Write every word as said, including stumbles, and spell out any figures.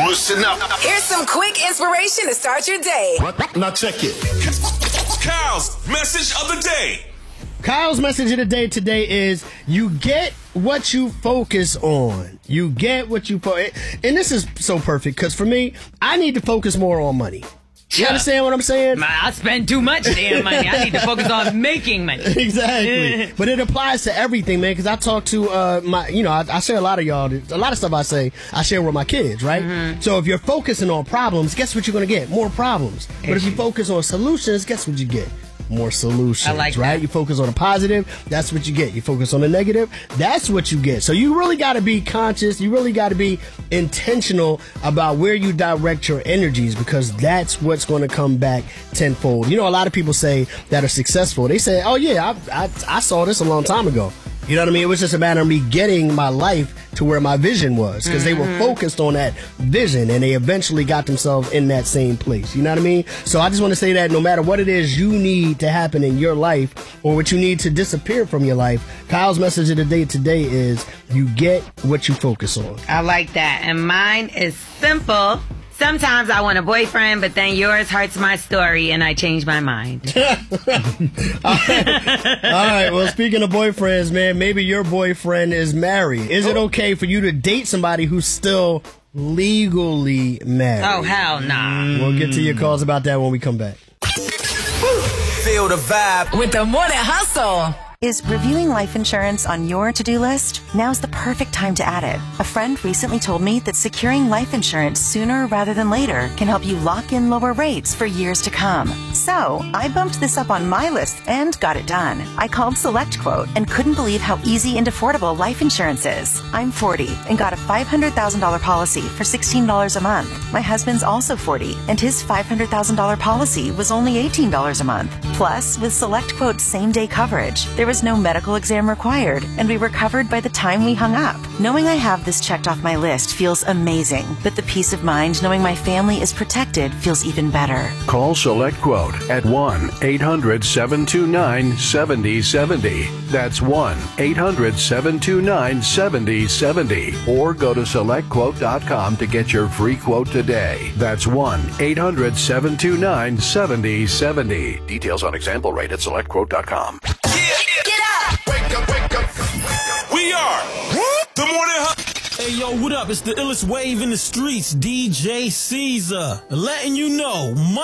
Listen up. Here's some quick inspiration to start your day. Now check it. Kyle's message of the day. Kyle's message of the day today is you get what you focus on. You get what you focus. And this is so perfect because for me, I need to focus more on money. You understand what I'm saying? I spend too much damn money. I need to focus on making money. Exactly. But it applies to everything, man, because I talk to uh, my, you know, I, I share a lot of y'all, a lot of stuff I say, I share with my kids, right? Mm-hmm. So if you're focusing on problems, guess what you're going to get? More problems. But if you focus on solutions, guess what you get? More solutions, I like right? that. You focus on the positive, that's what you get. You focus on the negative, that's what you get. So you really got to be conscious. You really got to be intentional about where you direct your energies because that's what's going to come back tenfold. You know, a lot of people say that are successful. They say, oh, yeah, I, I, I saw this a long time ago. You know what I mean? It was just a matter of me getting my life to where my vision was because mm-hmm. they were focused on that vision and they eventually got themselves in that same place. You know what I mean? So I just want to say that no matter what it is you need to happen in your life or what you need to disappear from your life, Kyle's message of the day today is you get what you focus on. I like that. And mine is simple. Sometimes I want a boyfriend, but then yours hurts my story and I change my mind. All right. All right. Well, speaking of boyfriends, man, maybe your boyfriend is married. Is it okay for you to date somebody who's still legally married? Oh, hell nah. We'll get to your calls about that when we come back. Feel the vibe With the Morning Hustle. Is reviewing life insurance on your to-do list? Now's the perfect time to add it. A friend recently told me that securing life insurance sooner rather than later can help you lock in lower rates for years to come. So, I bumped this up on my list and got it done. I called SelectQuote and couldn't believe how easy and affordable life insurance is. I'm forty and got a five hundred thousand dollars policy for sixteen dollars a month. My husband's also forty and his five hundred thousand dollars policy was only eighteen dollars a month. Plus, with SelectQuote's same-day coverage, there was no medical exam required, and we were covered by the time we hung up. Knowing I have this checked off my list feels amazing, but the peace of mind knowing my family is protected feels even better. Call SelectQuote at one eight hundred seven two nine seven zero seven zero. That's one eight hundred seven two nine seven zero seven zero. Or go to select quote dot com to get your free quote today. That's one eight hundred seven two nine seven zero seven zero. Details on example rate at select quote dot com. Wake up, wake up. We are the Morning Hustle. Hey, yo, what up? It's the illest wave in the streets, D J Caesar. Letting you know,